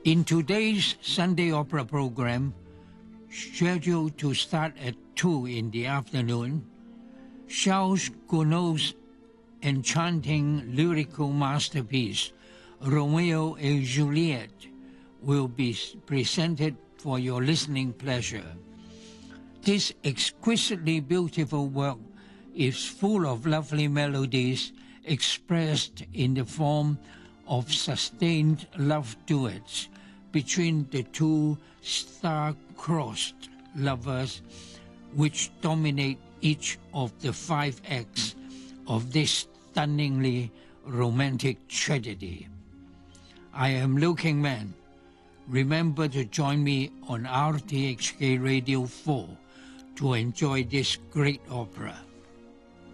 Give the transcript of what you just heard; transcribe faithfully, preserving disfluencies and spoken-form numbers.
In today's Sunday opera program, scheduled to start at two in the afternoon, Charles Gounod's enchanting lyrical masterpiece, Romeo et Juliet, will be presented for your listening pleasure. This exquisitely beautiful work is full of lovely melodies expressed in the form of sustained love duets between the two star-crossed lovers, which dominate each of the five acts of this stunningly romantic tragedy. I am Liu King Man. Remember to join me on R T H K Radio four to enjoy this great opera.